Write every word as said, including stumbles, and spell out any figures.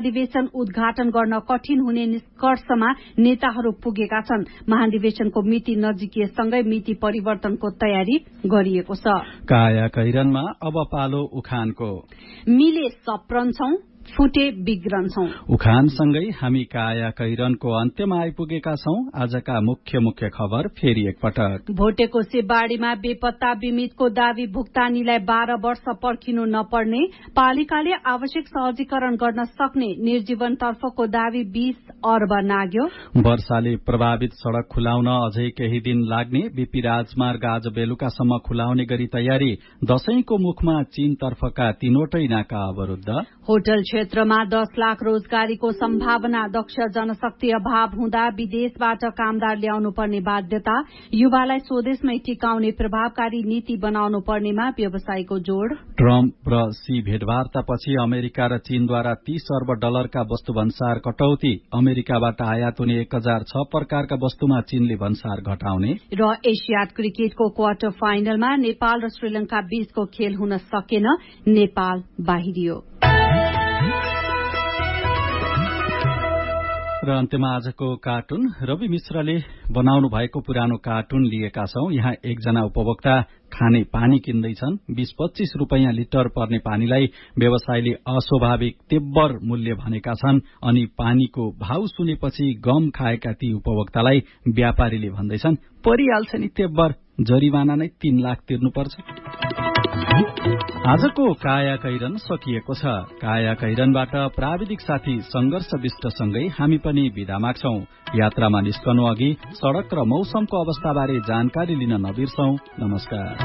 महाधिवेशन उद्घाटन गर्न कठिन हुने निष्कर्षमा नेताहरू पुगेका छन्। महाधिवेशनको मिति नजिकिएसँगै मिति परिवर्तनको तयारी गरिएको छ। काया कैरनमा अब पालो उखानको। मिले सप्रन्छौं, फुटे बिग्रन्छौं। उखानसँगै हामी काया कैरनको अन्त्यमा आइपुगेका छौं। आजका मुख्य मुख्य खबर फेरि एकपटक। भोटेको सेबाड़ीमा बेपत्ता बिमितको दावी भुक्तानीलाई बाह्र वर्ष पर्खिनु नपर्ने, पालिकाले आवश्यक सहजीकरण गर्न सक्ने निर्जीवन तर्फको दावी बीस अर्ब नाग्यो। वर्षाले प्रभावित सड़क खुलाउन अझै केही दिन लाग्ने, बीपी राजमार्ग आज बेलुकासम्म खुलाउने गरी तयारी। दशैंको मुखमा चीन तर्फका तीनवटै नाका अवरुद्ध। होटल क्षेत्रमा दस लाख रोजगारीको सम्भावना, दक्ष जनशक्ति अभाव हुँदा विदेशबाट कामदार ल्याउनु पर्ने बाध्यता, युवालाई स्वदेशमै टिकाउने प्रभावकारी नीति बनाउनु पर्नेमा व्यवसायीको जोड़। ट्रम्प र सी भेटवार्तापछि अमेरिका र चीनद्वारा तीस अर्ब डलरका वस्तु भन्सार कटौती। अमेरिकाबाट आयात हुने एक हजार छ प्रकारका वस्तुमा चीनले भन्सार घटाउने। र एशियाड क्रिकेटको क्वार्टर फाइनलमा नेपाल र श्रीलंका बीचको खेल हुन सकेन, नेपाल बाहिरियो। र अन्त्यमा आजको कार्टुन। रवि मिश्रले बनाउनु भएको पुरानो कार्टुन लिएका छौं। यहाँ एकजना उपभोक्ता खाने पानी किन्दैछन्। बीस पच्चीस रूपियाँ लिटर पर्ने पानीलाई व्यवसायीले अस्वाभाविक तेब्बर मूल्य भनेका छन्। अनि पानीको भाव सुनेपछि गम खाएका ती उपभोक्तालाई व्यापारीले भन्दैछन्, परिहाल्छ नि तेब्बर, जरिवाना नै तीन लाख तिर्नुपर्छ। आजको काया कैरन सकिएको छ। काया कैरनबाट प्राविधिक साथी संघर्ष विष्टसँगै हामी पनि बिदा माग्छौं। यात्रामा निस्कनु अघि सड़क र मौसमको अवस्थाबारे जानकारी लिन नबिर्सौं। नमस्कार।